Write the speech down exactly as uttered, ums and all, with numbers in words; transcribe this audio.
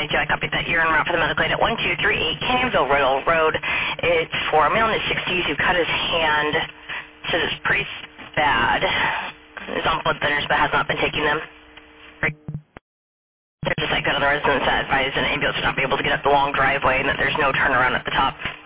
County Jack copy that you're en route for the medical aid at one two three eight Canyonville Riddle Road. It's for a male in his sixties who cut his hand. Says it's pretty bad. He's on blood thinners but has not been taking them. There's a psych on the residence that advised an ambulance to not be able to get up the long driveway and that there's no turnaround at the top.